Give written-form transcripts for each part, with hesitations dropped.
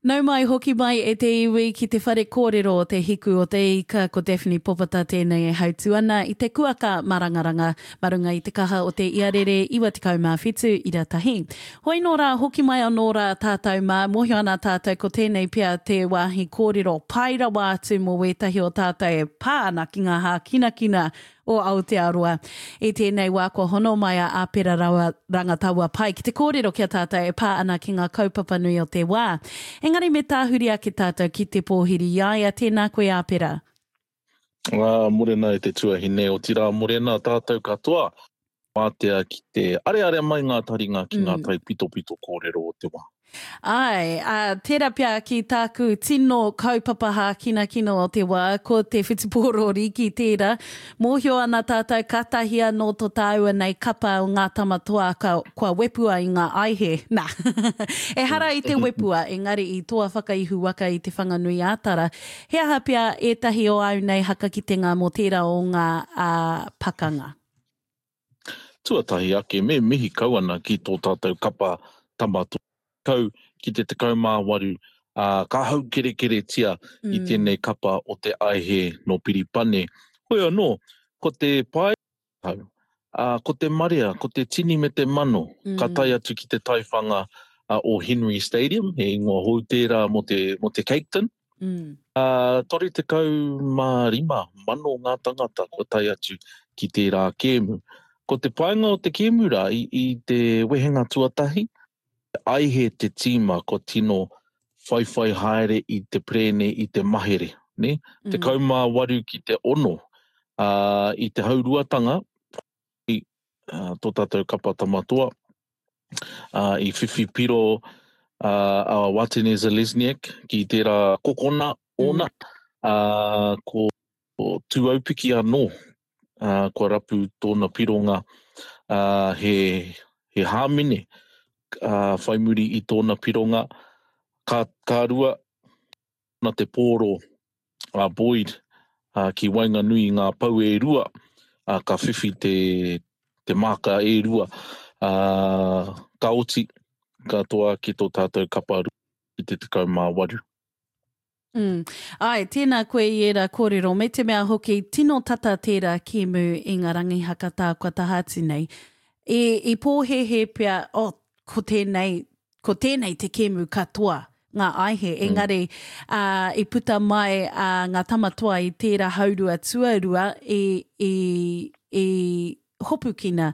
Nau mai hoki mai e te iwi ki te whare kōrero o te hiku o te ika ko Daphne Popata tēnei e hautu ana i te kuaka marangaranga marunga i te kaha o te iarere iwa tikau mā whitu i ratahi. Hoi nō rā hoki mai anō rā tātou mā mohio ana tātou ko tēnei pia te wāhi kōrero pai rawa atu mō wētahi o tātou e pā ana ki ngā hā kina o Aotearoa. I tēnei wā ko hono mai a āpera rawa rangataua pai ki te kōrero kia tātou e pā ana ki ngā kaupapa nui o te wā. Engari me tāhuria ki tātou ki te pōhiri iaia, tēnā koe āpera. Morena e te tuahine o tira morena tātou katoa. Mātea ki te are mai ngā taringa ki ngā tai pito kōrero o te wā. Ai, tērā pia ki tāku tino kaupapa kina o te wā, ko te whitupōro riki tērā. Mōhio ana tātou katahia no tō tāua nei kapa o ngā tamatoa kua wepua i ngā aihe. Nā, e hara i te wepua, engari i toa whakaihu waka i te whanganui ātara. He aha pia ētahi o au nei hakakitenga mō tērā o ngā pakanga. Tuatahi ake, me mihi kauana ki tō tātou kapa tamatoa. Kau ki te 18, ka hau kere tia i tēnei kapa o te aihe no Piripane. Hoi anō, ko te pai, ko te marea, ko te tini me te mano, ka tai atu ki te taiwhanga o Henry Stadium, he ingoa hou tērā mo te Cape Town. Tori te 15 mano ngā tangata ko tai atu ki tērā kēmu. Ko te painga o te kēmu rā i te wehenga tuatahi, aihe te tīma ko tino whaiwhai haere i te prene i te mahere. Ne? Te 18 ki te 6 i te hauruatanga i tō tātou kapa tamatoa i whiwhi piro a Watene Zelezniak ki tērā kokona ona ko tuaupiki anō kua rapu tōna pironga he hāmene whai muri i tōna pironga ka rua na te pōro Boyd ki Wainganui ngā pau e rua ka whiwhi te maka e rua ka oti ka toa ki tō tātou kaparu i te 18. Ai, tēnā koe i era kōrero. Me te mea hoki, tino tata tērā kēmu i ngā rangi hakata kua tahati nei. I pōhehe pia, ko tēnei te kēmu katoa ngā aihe. Engari, i puta mai ngā tamatoa i tērā haurua tuarua i hopukina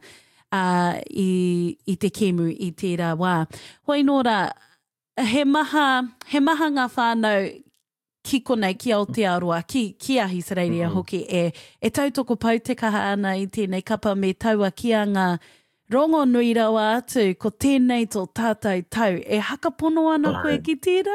i te kēmu i tērā wā. Hoi nō rā, he maha ngā whānau ki konei ki Aotearoa, ki Ahisareiria hoki e tautoko pau te kaha ana i tēnei kapa me taua ki a ngā rongo nui rawa atu, ko tēnei tō tātou tau. E hakapono ana koe ki tērā?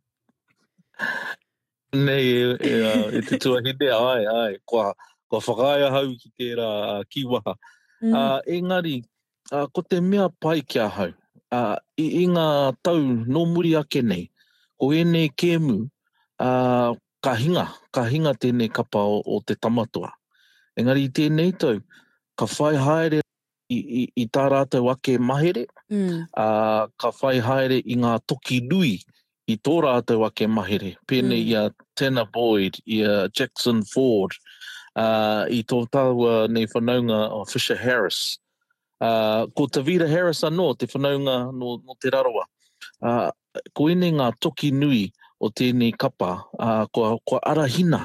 Nei, e te tuahine, ai. Kua whakaia hau ki tērā kiwaha. Engari, ko te mea pai kia hau. I ngā tau no muri ake nei, ko enei kēmu, ka hinga tēnei kapa o te tamatoa. Engari, i tēnei tau, ka whai haere i tā rātou ake mahere, ka whai haere i ngā toki nui i tō rātou ake mahere. Pēnei i a Tanner Boyd, i a Jackson Ford, i tō tāua nei whanaunga o Fisher Harris. Ko Tavita Harris anō, te whanaunga no te rarawa. Ko ene ngā toki nui o tēnei kapa, ko arahina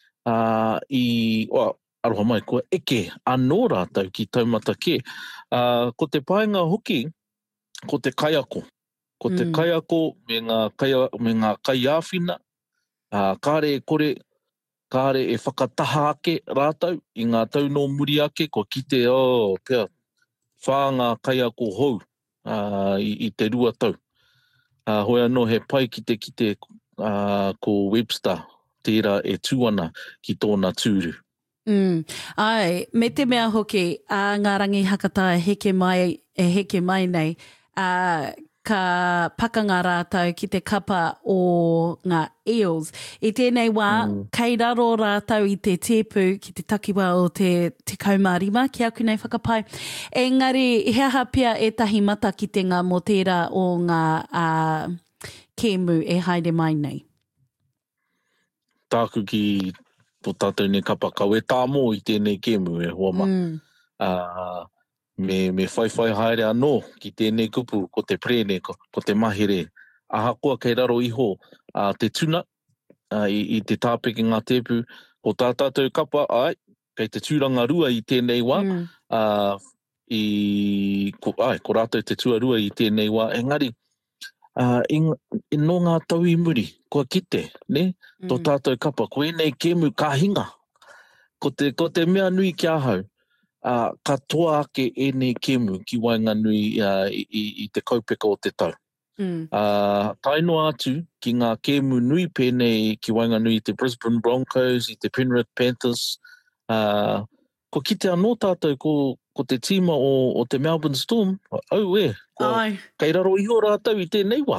aroha mai, ko eke anō rātou ki taumata ke. Ko te paenga hoki, ko te kaiako. Ko te kaiako me ngā kaiāwhina, kāre e kore, kāre e whakataha ake rātou i ngā tau no muri ake, ko kite pia whā ngā kaiako hou i te rua tau. Hoi anō he pai kite ko Webster, tērā e tūana ki tōna tūru. Ai, me te mea hoki, ngā rangi hakata heke mai nei, ka pakanga rātau ki te kapa o ngā eels. I tēnei wā, kei raro rātau i te tēpu ki te takiwa o te kaumārima, ki aku nei whakapai. Engari, he aha pia e tahi mata ki te ngā mo tērā o ngā kēmu e haere mai nei? Tāku ki tō tātou ne kapa kawe tā mō i tēnei kēmu e huama. Me whaiwhai haere anō ki tēnei kupu ko te prene, ko te mahere. Ahakoa kei raro iho te tuna i te tāpeke ngā tepu. Ko tā tātou kapa, kei te tūranga rua i tēnei wā. Ko rātou te tua rua i tēnei wā. Engari, i no ngā tau i muri, kua kite, ne? Tō tātou kapa, ko enei kēmu ka hinga. Ko te mea nui ki ahau, ka toa ake enei kēmu ki wainga nui i te kaupeka o te tau. Tainoa atu ki ngā kēmu nui pēnei ki wainga nui i te Brisbane Broncos, i te Penrith Panthers. Ko kite anō tātou ko te tīma o te Melbourne Storm, kei raro iho rātou i tēnei wā.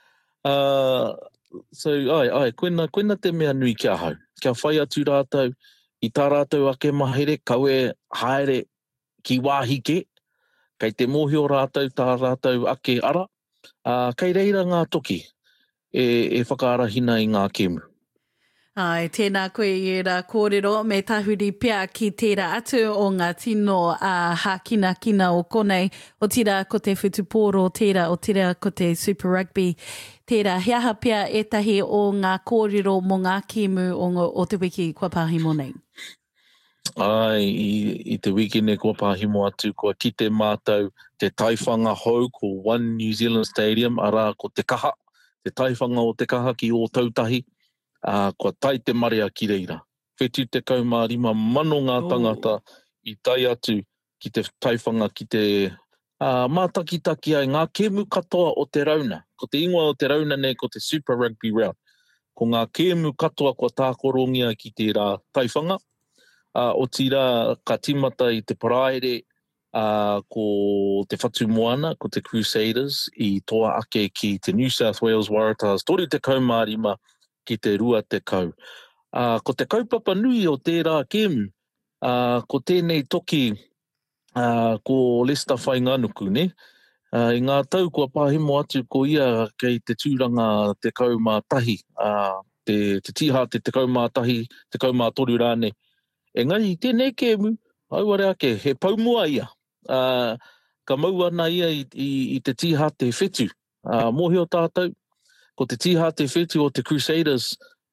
Koina te mea nui kia hau. Kia whai atu rātou, i tā rātou ake mahere, kaue haere ki wāhike, kei te mōhio rātou, tā rātou ake ara, kei reira ngā toki e whakaarahina i ngā kēmu. Ai, tēnā koe i era kōrero me tahuri pia ki tērā atu o ngā tino hākina kina o konei, o tira ko te whutupōro tērā, o tira ko te Super Rugby. Tērā, hiaha pia etahi o ngā kōrero mo ngā kēmu o te wiki kua pāhimo nei. Ai, i te wiki ne kua pāhimo atu, kua kite mātou te taiwhanga hou ko One New Zealand Stadium, arā ko te kaha, te taiwhanga o te kaha ki o tautahi. Kua tai te marea ki reira. Whetu te kaumārima mano ngā tangata i tai atu ki te taiwhanga ki te mātakitaki ai ngā kēmu katoa o te rauna. Ko te ingoa o te rauna nei ko te Super Rugby Round. Ko ngā kēmu katoa kua tākorongia ki te rā taiwhanga. O tira ka timata i te paraere ko te whatu moana, ko te Crusaders, i toa ake ki te New South Wales Waratahs. Toru te kaumārima ki te rua te kau. Ko te kaupapa nui o tērā kēmu, ko tēnei toki ko Lester Whainganuku, ne? I ngā tau kua pāhimo atu ko ia kei te tūranga te kaumātahi, te tiha te kaumātahi, te kaumātoru rāne. Engari, tēnei kēmu, auare ake, he paumua ia. Ka mau ana ia i te tiha te whetu. Mōhio tātou, ko te tiha te whetu o te Crusaders,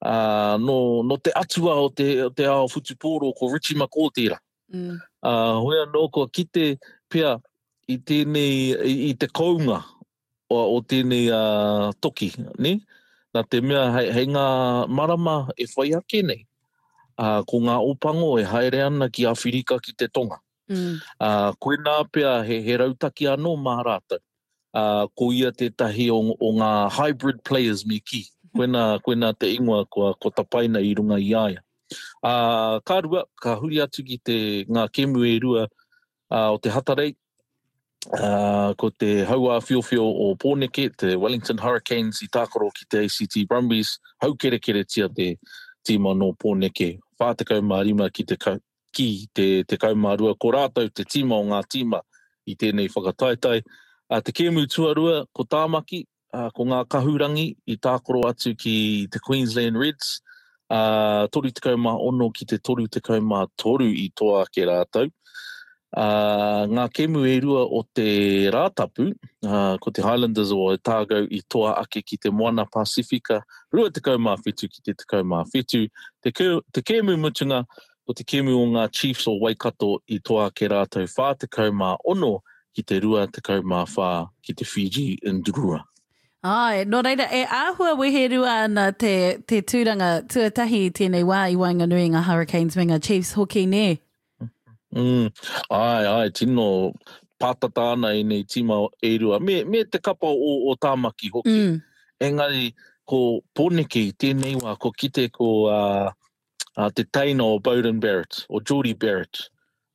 no te atua o te ao whutupōro ko Richie McCaw. Hoi anō ko kite pia i te kounga o tēnei toki, ne? Nā te mea hei ngā marama e whai ake nei. Ko ngā opango e haere ana ki Awhirika ki te tonga. Koe nā pia he rautaki anō mā rātou. Ko ia te tahi o ngā hybrid players mi ki. Koena te ingoa ko tapaina i runga i aia. Ka rua, ka huri atu ki ngā kēmu e rua o te Hatarei. Ko te haua whiowhio o Pōneke, te Wellington Hurricanes i tākoro ki te ACT Brumbies. Hau kere tia te tīma no Pōneke. Whā te kaumārima ki te kaumārua. Ko rātou te tīma o ngā tīma i tēnei whakataitai. Te kēmu tuarua ko Tāmaki, ko ngā kahurangi i tākoro atu ki te Queensland Reds. Toru te kaumā ono ki te toru te kaumā toru i toa ke rātou. Ngā kēmu e rua o te rātapu, ko te Highlanders o Otago i toa ake ki te Moana Pasifika. Rua te kaumā whetu ki te kaumā whetu. Te kēmu mutunga o te kēmu o ngā Chiefs o Waikato i toa ke rātou. Whā te kaumā ono ki te rua te kaumā whā ki te Fiji Ndurua. Ai, no reira, e āhua wehe rua ana te tūranga tuatahi tēnei wā i Wainganui ngā Hurricanes me ngā Chiefs hoki ne? Ai, tino pātata ana i nei tīma e rua. Me te kapa o Tāmaki hoki. Engari, ko Pōneke tēnei wā, ko kite ko te teina o Beauden Barrett, o Geordie Barrett.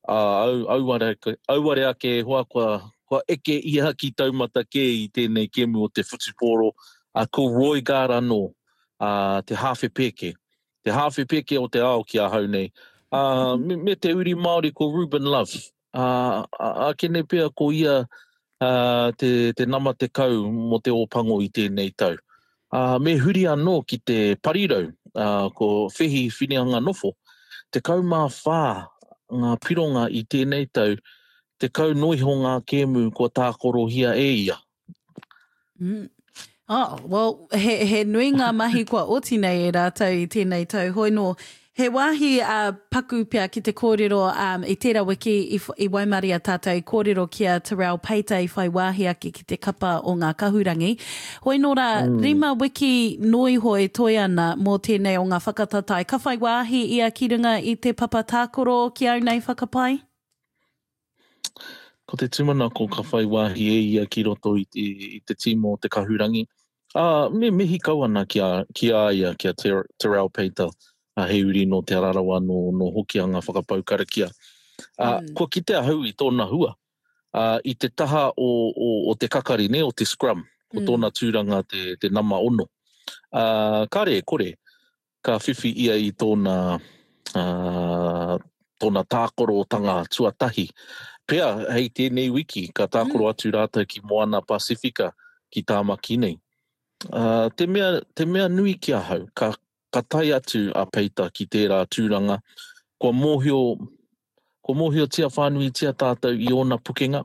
Auare ake hoa kua eke ia ki taumata ke i tēnei kēmu o te whutupōro. Ko Roy Garano, te hawhepeke. Te hawhepeke o te ao ki a hau nei. Me te uri Māori ko Ruben Love. Kene pia ko ia te nama te kau mo te opango i tēnei tau. Me huri anō ki te parirau, ko whehi whinianga nofo, te kaumā whā ngā pironga I tēnei tau, te kau noiho ngā kēmu ko tākoro hia e ia. Mm. Oh, well, he nui ngā mahi kua oti nei e rātau I tēnei tau. Hoi no, he wāhi paku pia ki te kōrero I tērā wiki I Waimaria tātou I kōrero kia Te Reo Peita I whai wāhi ake ki te kapa o ngā kahurangi. Hoi no rā, rima wiki noi hoi toi ana mō tēnei o ngā whakatatai. Ka whai wāhi ia ki runga I te papa tākoro ki au nei whakapai? Ko te tumana ko ka whai wāhi e ia ki roto I te timo o te kahurangi. Me mihi kau ana ki a ia kia Te Reo Peita. He uri no te ararawa no hoki a ngā whakapaukara kia. Kua kitea hau I tōna hua. I te taha o te kakari ne, o te scrum. Ko tōna tūranga te nama ono. Kare, kore, ka whiwhi ia I tōna tākoro tanga tuatahi. Pea, hei tēnei wiki, ka tākoro atu rātou ki Moana Pasifika ki Tāmaki nei. Te mea nui kia hau, ka tai atu a Peita ki tērā tūranga, kua mōhio tia whānui tia tātou I ona pukenga,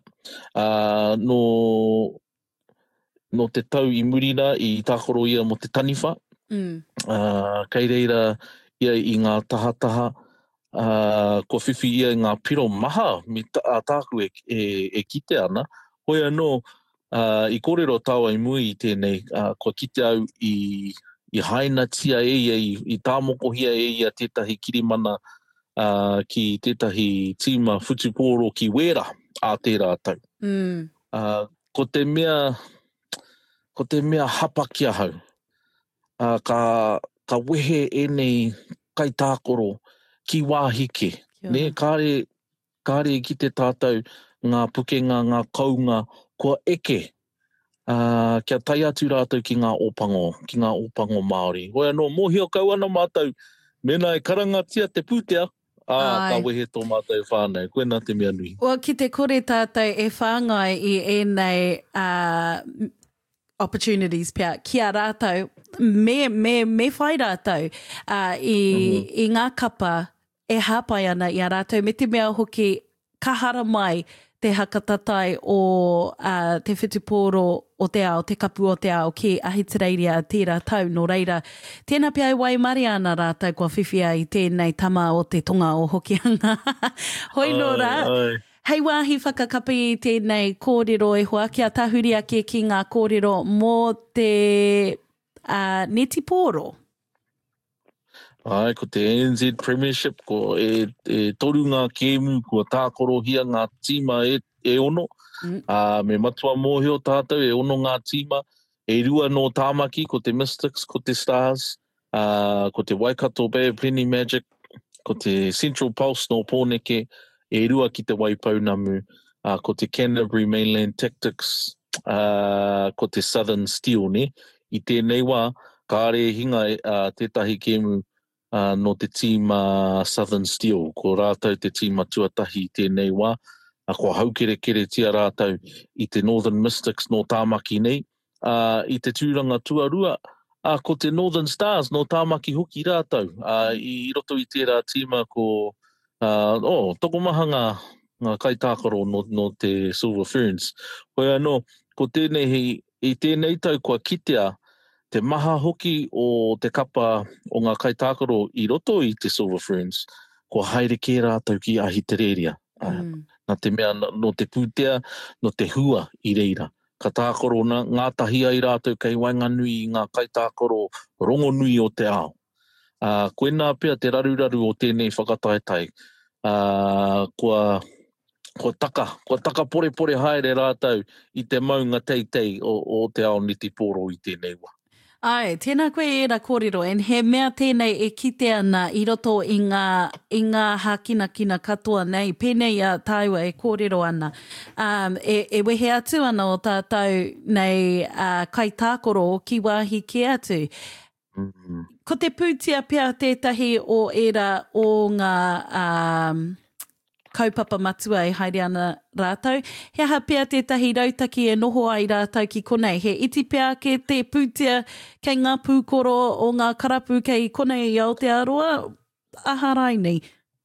no te tau I murina I tākoro ia mo te taniwha, kei reira ia I ngā tahataha, ko whiwhi ia ngā piro maha mi tāku e kite ana. Hoi anō, I kōrero taua I mui I tēnei, ko kite au I haina tia e ia, I tāmoko hia e ia tētahi kirimana ki tētahi tīma whutupōro ki wera a tērā tau. Ko te mea hapa kia hau, ka wehe e nei kai tākoro ki wāhike. Ne, kāre ki te tātou ngā pukenga, ngā kaunga, kua eke. Kia tai atu rātou ki ngā ōpango Māori. Hoi anō, mōhio kau ana mātou, mena e karangatia te pūtea, ka wehe tō mātou whānau. Koena te mea nui. Well, ki te kore tātou e whāngai I enei opportunities pia kia rātou, me whai rātou I ngā kapa e hāpai ana I a rātou, me te mea hoki kahara mai te hakatatai o te whutupōro o te ao, te kapu o te ao ki ahitereiria tērā tau no reira. Tēnā pia e Waimaria ana rātou kua whiwhia I tēnei tama o te tonga o hokianga. Hoi nō rā. Hei wāhi whakakapi I tēnei kōrero e hoa kia tahuri ake ki ngā kōrero mō te neti pōro. Ai, ko te NZ Premiership, ko e toru ngā kēmu, ko tākoro hia ngā tīma e ono. Me matua mōhio tātou e ono ngā tīma. E rua no Tāmaki, ko te Mystics, ko te Stars, ko te Waikato Bay of Plenty Magic, ko te Central Pulse no Pōneke, e rua ki te Waipounamu, ko te Canterbury Mainland Tactics, ko te Southern Steel, ne? I tēnei wā, kāre hinga tētahi kēmu no te tīma Southern Steel, ko rātou te tīma tuatahi tēnei wā, ko haukere tia rātou I te Northern Mystics no Tāmaki nei, I te tūranga tuarua, ko te Northern Stars no Tāmaki hoki rātou, I roto I tērā tīma ko, tokomaha ngā kaitākaro no te Silver Ferns. Hoi anō, ko tēnei I tēnei tau kua kitea, te maha hoki o te kapa o ngā kaitākaro I roto I te Silver Ferns, ko haere kē rātou ki ahitereiria. Nā te mea no te pūtea, no te hua I reira. Ka tākoro ngā tahi ai rātou kei wainganui I ngā kaitākaro rongo nui o te ao. Koena pia te raruraru o tēnei whakataetai. Kua taka pore haere rātou I te maunga teitei o te ao niti pōro I tēnei wā. Ai, tēnā koe era kōrero, en he mea tēnei e kite ana I roto I ngā hākinakina katoa nei, pēnei a tāua e kōrero ana. E wehe atu ana o tātou nei kaitākoro o ki wāhi ke atu. Ko te pūtia pia tētahi o era o ngā kaupapa matua e haere ana rātou. He aha pia tētahi rautaki e noho ai rātou ki konei. He iti pia ke te pūtea kei ngā pūkoro o ngā karapu kei konei i Aotearoa, aharai nei.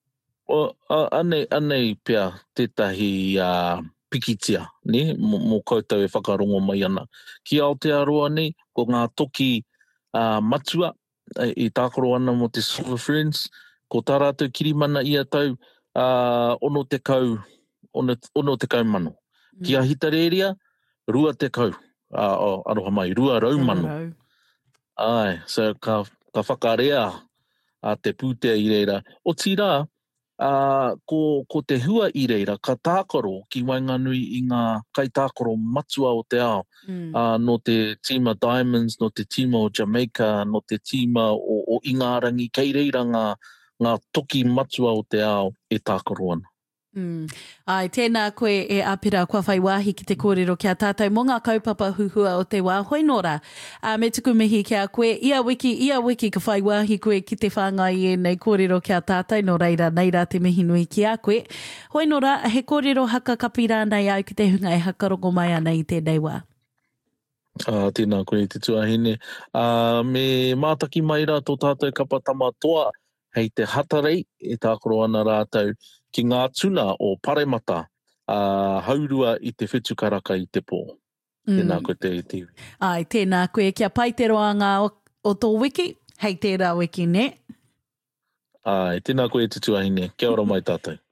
Anei pia tētahi pikitia, ne? Mō koutou e whakarongo mai ana. Ki Aotearoa nei, ko ngā toki matua i tākoro ana mo te Silver Friends, ko tā rātou kirimana ia tau ono te kau mano. Ki a Hitareria, 2 te kau. Aroha mai, 2 raumano. Ai, so ka whakarea te pūtea i reira. O tirā, ko te hua i reira, ka tākaro ki Wainganui i ngā kaitākaro matua o te ao. No te tīma Diamonds, no te tīma o Jamaica, no te tīma o Ingarangi, kei reira ngā toki matua o te ao e tākaro ana. Ai, tēnā koe e apira kua whai wāhi ki te kōrero kia tātou mō ngā kaupapa huhua o te wā. Hoi nō rā, me tuku mihi kia koe, ia wiki ka whai wāhi koe ki te whāngai e nei kōrero kia tātou, no reira, nei rā te mihi nui ki a koe. Hoi nō rā, he kōrero haka kapira nei au ki te hunga e hakarongo mai ana i tēnei wā. Tēnā koe te tuahine. Me mātaki mai rā tō tātou kapa tamatoa, hei te hatarei e tākoro ana rātou ki ngā tuna o Paremata, haurua i te whetukaraka i te pō. Tēnā koe te tiwi. Ai, tēnā koe kia pai te roanga o tō wiki, hei tērā wiki, ne? Ai, tēnā koe te tuahine. Kia ora mai tātou.